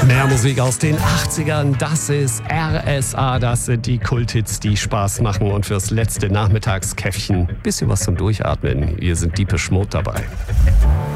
Mehr Musik aus den 80ern, das ist RSA, das sind die Kulthits, die Spaß machen und fürs letzte Nachmittagskäffchen bisschen was zum Durchatmen. Hier sind Deepish Mode dabei.